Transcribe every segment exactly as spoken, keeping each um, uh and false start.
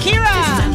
Shakira.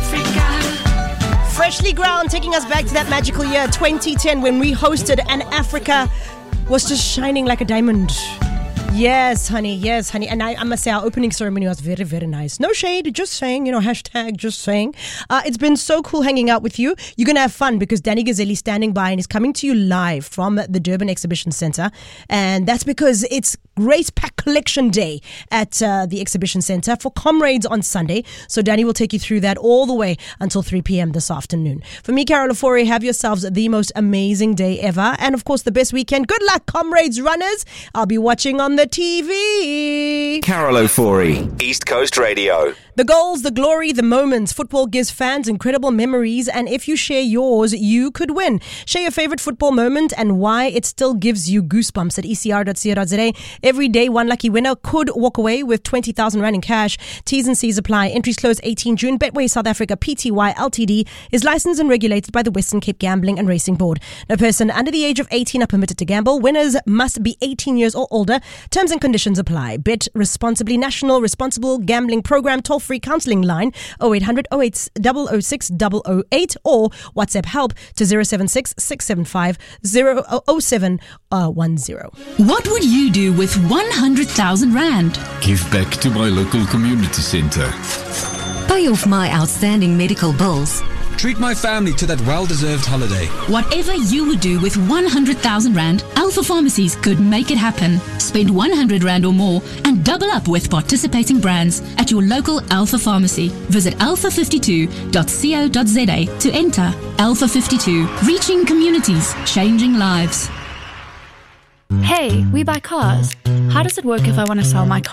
Freshly Ground, taking us back to that magical year twenty ten when we hosted and Africa was just shining like a diamond. Yes, honey. Yes, honey. And I, I must say, our opening ceremony was very, very nice. No shade, just saying, you know, hashtag just saying. Uh, it's been so cool hanging out with you. You're going to have fun because Danny Gazzelli is standing by and is coming to you live from the Durban Exhibition Centre. And that's because it's Grace Pack Collection Day at uh, the Exhibition Centre for Comrades on Sunday. So Danny will take you through that all the way until three p.m. this afternoon. For me, Carol Ofori, have yourselves the most amazing day ever. And of course, the best weekend. Good luck, Comrades runners. I'll be watching on the T V. Carol Ofori, East Coast Radio. The goals, the glory, the moments. Football gives fans incredible memories, and if you share yours, you could win. Share your favorite football moment and why it still gives you goosebumps at e c r dot co dot za. Every day, one lucky winner could walk away with twenty thousand rand in cash. T's and C's apply. Entries close eighteenth June. Betway South Africa Pty Ltd is licensed and regulated by the Western Cape Gambling and Racing Board. No person under the age of eighteen are permitted to gamble. Winners must be eighteen years or older. Terms and conditions apply. Bet responsibly. National Responsible Gambling Program toll-free counselling line oh eight hundred oh eight oh oh six double oh eight or WhatsApp help to zero seven six six seven five zero oh seven one zero. What would you do with one hundred thousand rand? Give back to my local community centre. Pay off my outstanding medical bills. Treat my family to that well-deserved holiday. Whatever you would do with one hundred thousand rand, Alpha Pharmacies could make it happen. Spend one hundred rand or more and double up with participating brands at your local Alpha Pharmacy. Visit alpha fifty-two dot co dot za to enter. Alpha fifty-two, reaching communities, changing lives. Hey, we buy cars. How does it work if I want to sell my car?